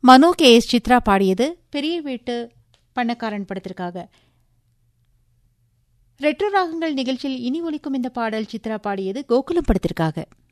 மனோ K S Chitra பாடியது பெரிய வீட்டு பண்ணக்காரன் படத்திற்காக. ரெட்ரோ ராகங்கள் நிகழ்ச்சியில் இனி ஒலிக்கும் இந்த பாடல் சித்ரா பாடியது கோகுலம் படத்திற்காக.